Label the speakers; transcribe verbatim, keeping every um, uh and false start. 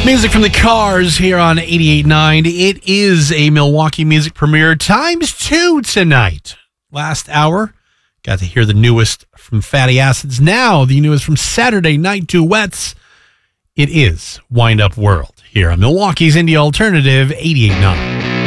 Speaker 1: Music from the Cars here on eighty-eight point nine. It is a Milwaukee music premiere times two tonight. Last hour, got to hear the newest from Fatty Acids. Now, the newest from Saturday Night Duets. It is Wind Up World here on Milwaukee's Indie Alternative eighty-eight point nine.